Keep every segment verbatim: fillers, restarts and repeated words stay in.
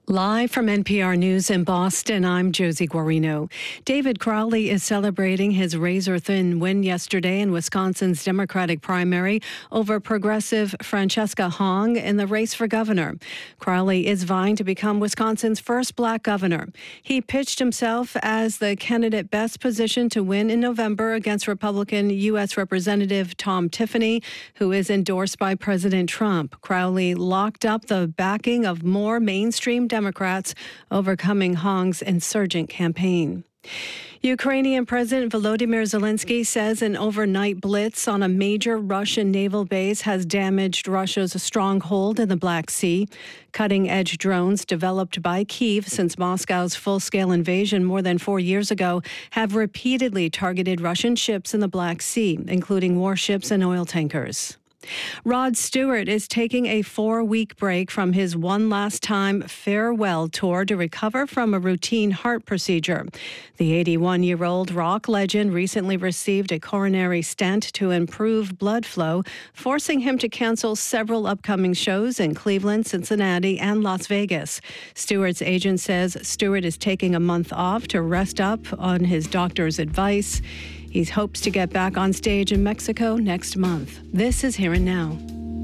Live from N P R News in Boston, I'm Josie Guarino. David Crowley is celebrating his razor-thin win yesterday in Wisconsin's Democratic primary over progressive Francesca Hong in the race for governor. Crowley is vying to become Wisconsin's first black governor. He pitched himself as the candidate best positioned to win in November against Republican U S Representative Tom Tiffany, who is endorsed by President Trump. Crowley locked up the backing of more mainstream Democrats, overcoming Hong's insurgent campaign. Ukrainian President Volodymyr Zelensky says an overnight blitz on a major Russian naval base has damaged Russia's stronghold in the Black Sea. Cutting-edge drones developed by Kyiv since Moscow's full-scale invasion more than four years ago have repeatedly targeted Russian ships in the Black Sea, including warships and oil tankers. Rod Stewart is taking a four-week break from his one last time farewell tour to recover from a routine heart procedure. The eighty-one-year-old rock legend recently received a coronary stent to improve blood flow, forcing him to cancel several upcoming shows in Cleveland, Cincinnati, and Las Vegas. Stewart's agent says Stewart is taking a month off to rest up on his doctor's advice. He hopes to get back on stage in Mexico next month. This is Here and Now.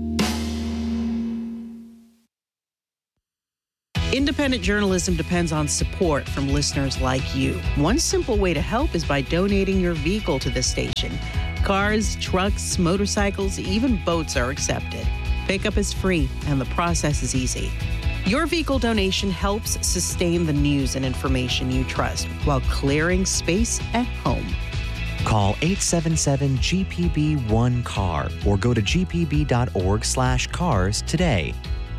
Independent journalism depends on support from listeners like you. One simple way to help is by donating your vehicle to this station. Cars, trucks, motorcycles, even boats are accepted. Pickup is free, and the process is easy. Your vehicle donation helps sustain the news and information you trust while clearing space at home. Call eight seven seven G P B one C A R or go to g p b dot org slash cars today.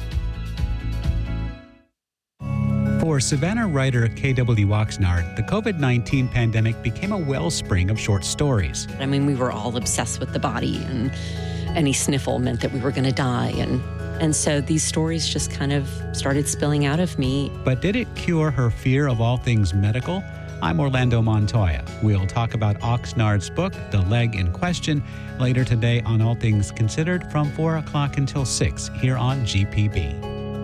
For Savannah writer K W Oxnard, the covid nineteen pandemic became a wellspring of short stories. I mean, we were all obsessed with the body, and any sniffle meant that we were going to die. And, and so these stories just kind of started spilling out of me. But did it cure her fear of all things medical? I'm Orlando Montoya. We'll talk about Oxnard's book, The Leg in Question, later today on All Things Considered from four o'clock until six here on G P B.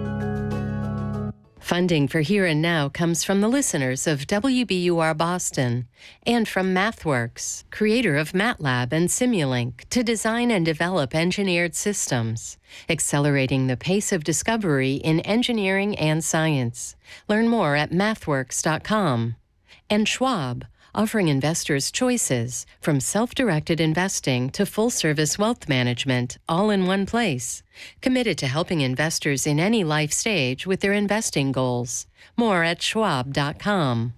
Funding for Here and Now comes from the listeners of W B U R Boston and from MathWorks, creator of MATLAB and Simulink, to design and develop engineered systems, accelerating the pace of discovery in engineering and science. Learn more at mathworks dot com. And Schwab, offering investors choices from self-directed investing to full-service wealth management, all in one place. Committed to helping investors in any life stage with their investing goals. More at schwab dot com.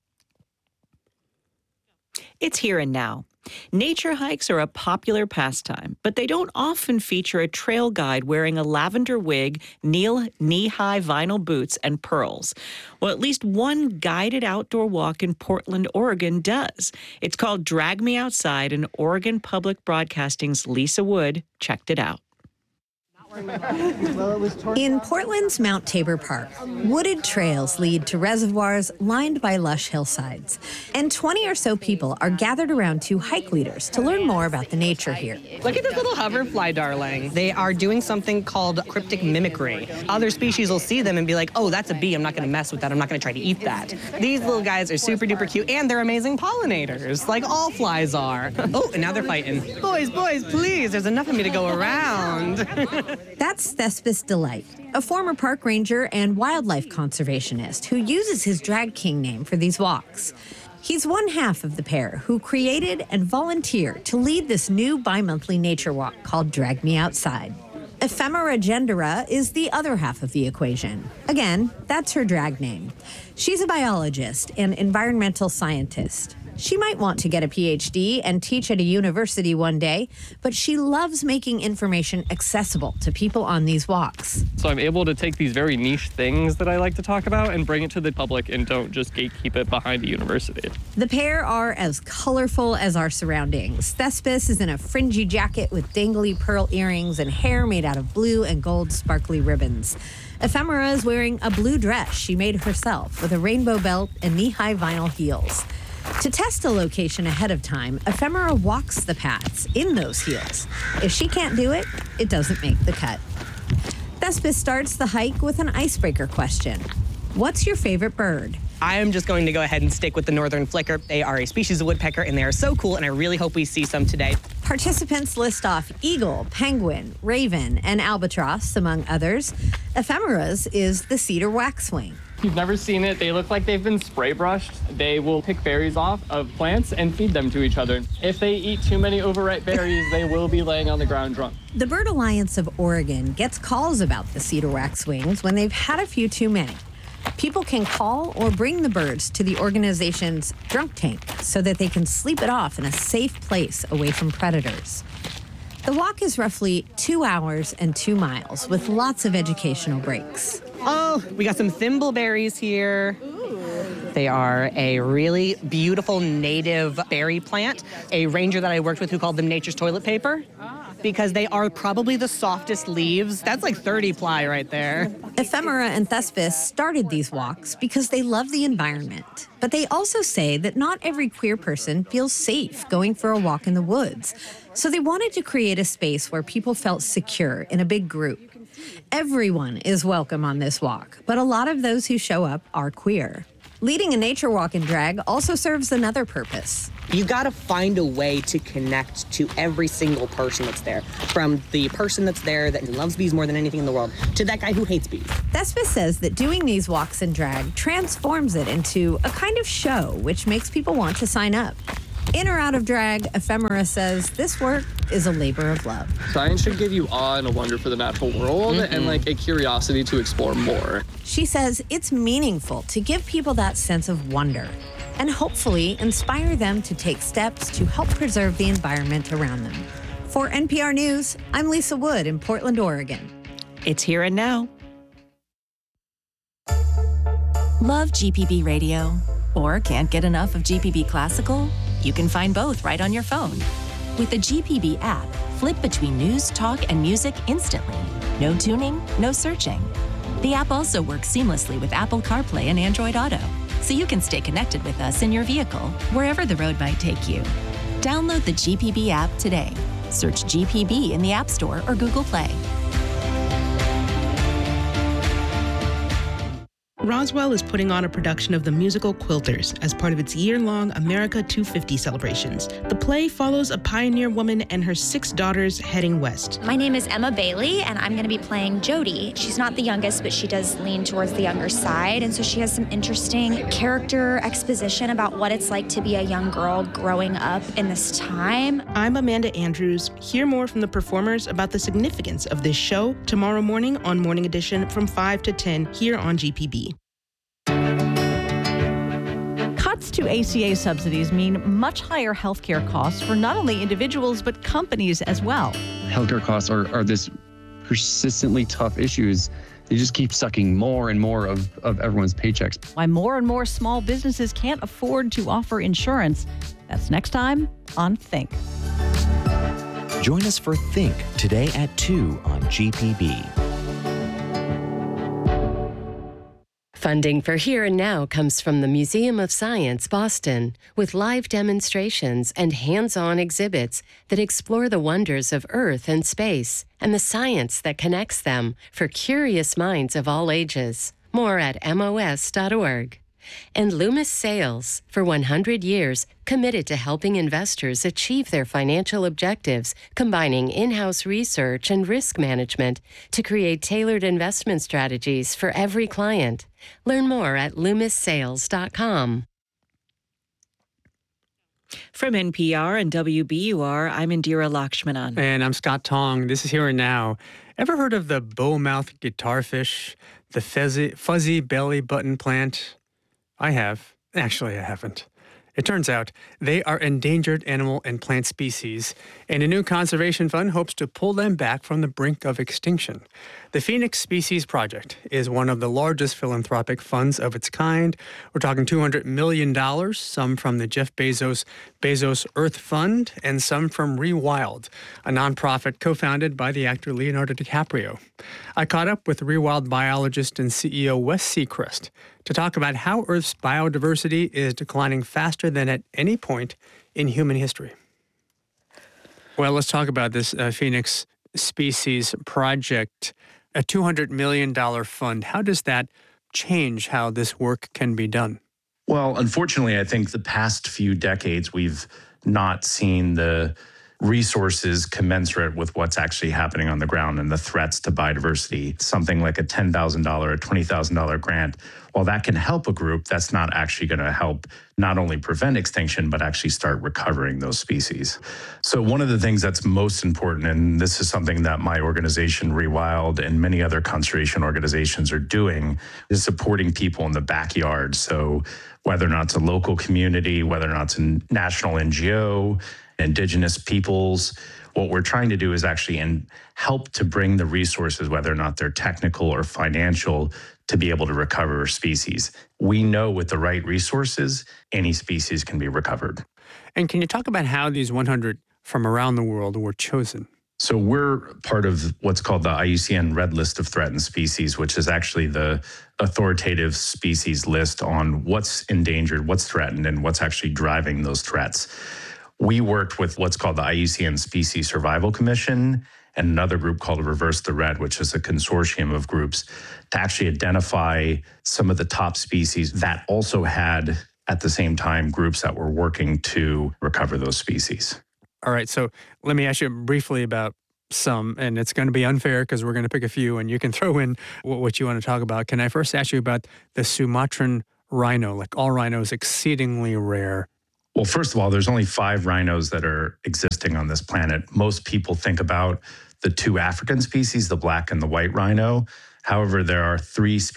It's Here and Now. Nature hikes are a popular pastime, but they don't often feature a trail guide wearing a lavender wig, knee-high vinyl boots, and pearls. Well, at least one guided outdoor walk in Portland, Oregon does. It's called Drag Me Outside, and Oregon Public Broadcasting's Lisa Wood checked it out. In Portland's Mount Tabor Park, wooded trails lead to reservoirs lined by lush hillsides. And twenty or so people are gathered around two hike leaders to learn more about the nature here. Look at this little hoverfly, darling. They are doing something called cryptic mimicry. Other species will see them and be like, oh, that's a bee. I'm not going to mess with that. I'm not going to try to eat that. These little guys are super duper cute, and they're amazing pollinators, like all flies are. Oh, and now they're fighting. Boys, boys, please. There's enough of me to go around. That's Thespis Delight, a former park ranger and wildlife conservationist who uses his drag king name for these walks. He's one half of the pair who created and volunteered to lead this new bi-monthly nature walk called Drag Me Outside. Ephemera Gendera is the other half of the equation. Again, that's her drag name. She's a biologist and environmental scientist. She might want to get a P H D and teach at a university one day, but she loves making information accessible to people on these walks. So I'm able to take these very niche things that I like to talk about and bring it to the public and don't just gatekeep it behind a university. The pair are as colorful as our surroundings. Thespis is in a fringy jacket with dangly pearl earrings and hair made out of blue and gold sparkly ribbons. Ephemera is wearing a blue dress she made herself with a rainbow belt and knee-high vinyl heels. To test a location ahead of time, Ephemera walks the paths in those heels. If she can't do it, it doesn't make the cut. Thespis starts the hike with an icebreaker question. What's your favorite bird? I am just going to go ahead and stick with the northern flicker. They are a species of woodpecker, and they are so cool, and I really hope we see some today. Participants list off eagle, penguin, raven, and albatross, among others. Ephemeras is the cedar waxwing. If you've never seen it, they look like they've been spray brushed. They will pick berries off of plants and feed them to each other. If they eat too many overripe berries, they will be laying on the ground drunk. The Bird Alliance of Oregon gets calls about the cedar waxwings when they've had a few too many. People can call or bring the birds to the organization's drunk tank so that they can sleep it off in a safe place away from predators. The walk is roughly two hours and two miles with lots of educational breaks. Oh, we got some thimbleberries here. They are a really beautiful native berry plant. A ranger that I worked with who called them nature's toilet paper because they are probably the softest leaves. That's like thirty ply right there. Ephemera and Thespis started these walks because they love the environment. But they also say that not every queer person feels safe going for a walk in the woods. So they wanted to create a space where people felt secure in a big group. Everyone is welcome on this walk, but a lot of those who show up are queer. Leading a nature walk in drag also serves another purpose. You got to find a way to connect to every single person that's there, from the person that's there that loves bees more than anything in the world to that guy who hates bees. Thespis says that doing these walks in drag transforms it into a kind of show, which makes people want to sign up. In or out of drag, Ephemera says this work is a labor of love. Science should give you awe and a wonder for the natural world mm-hmm. and like a curiosity to explore more. She says it's meaningful to give people that sense of wonder and hopefully inspire them to take steps to help preserve the environment around them. For N P R News, I'm Lisa Wood in Portland, Oregon. It's Here and Now. Love G P B Radio? Or can't get enough of G P B Classical? You can find both right on your phone. With the G P B app, flip between news, talk, and music instantly. No tuning, no searching. The app also works seamlessly with Apple CarPlay and Android Auto, so you can stay connected with us in your vehicle, wherever the road might take you. Download the G P B app today. Search G P B in the App Store or Google Play. Roswell is putting on a production of the musical Quilters as part of its year-long America two fifty celebrations. The play follows a pioneer woman and her six daughters heading west. My name is Emma Bailey, and I'm going to be playing Jody. She's not the youngest, but she does lean towards the younger side, and so she has some interesting character exposition about what it's like to be a young girl growing up in this time. I'm Amanda Andrews. Hear more from the performers about the significance of this show tomorrow morning on Morning Edition from five to ten here on G P B. Cuts to A C A subsidies mean much higher healthcare costs for not only individuals, but companies as well. Healthcare costs are, are this persistently tough issues. They just keep sucking more and more of, of everyone's paychecks. Why more and more small businesses can't afford to offer insurance. That's next time on Think. Join us for Think today at two on G P B. Funding for Here and Now comes from the Museum of Science, Boston, with live demonstrations and hands-on exhibits that explore the wonders of Earth and space and the science that connects them for curious minds of all ages. More at M O S dot org. And Loomis Sales, for one hundred years, committed to helping investors achieve their financial objectives, combining in-house research and risk management to create tailored investment strategies for every client. Learn more at loomis sales dot com. From N P R and W B U R, I'm Indira Lakshmanan. And I'm Scott Tong. This is Here and Now. Ever heard of the bow-mouthed guitarfish, the fuzzy, fuzzy belly button plant? I have. Actually, I haven't. It turns out they are endangered animal and plant species, and a new conservation fund hopes to pull them back from the brink of extinction. The Phoenix Species Project is one of the largest philanthropic funds of its kind. We're talking two hundred million dollars, some from the Jeff Bezos Bezos Earth Fund, and some from Rewild, a nonprofit co-founded by the actor Leonardo DiCaprio. I caught up with Rewild biologist and C E O Wes Seacrest to talk about how Earth's biodiversity is declining faster than at any point in human history. Well, let's talk about this uh, Phoenix Species Project, a two hundred million dollars fund. How does that change how this work can be done? Well, unfortunately, I think the past few decades, we've not seen the resources commensurate with what's actually happening on the ground and the threats to biodiversity. Something like a ten thousand dollars or twenty thousand dollars grant, while that can help a group, that's not actually going to help not only prevent extinction, but actually start recovering those species. So one of the things that's most important, and this is something that my organization, Rewild, and many other conservation organizations are doing, is supporting people in the backyard. So whether or not it's a local community, whether or not it's a national N G O, Indigenous peoples, what we're trying to do is actually in, help to bring the resources, whether or not they're technical or financial, to be able to recover species. We know with the right resources, any species can be recovered. And can you talk about how these one hundred from around the world were chosen? So we're part of what's called the I U C N Red List of Threatened Species, which is actually the authoritative species list on what's endangered, what's threatened, and what's actually driving those threats. We worked with what's called the I U C N Species Survival Commission and another group called Reverse the Red, which is a consortium of groups to actually identify some of the top species that also had, at the same time, groups that were working to recover those species. All right, so let me ask you briefly about some, and it's going to be unfair because we're going to pick a few and you can throw in what you want to talk about. Can I first ask you about the Sumatran rhino? Like all rhinos, exceedingly rare. Well, first of all, there's only five rhinos that are existing on this planet. Most people think about the two African species, the black and the white rhino. However, there are three species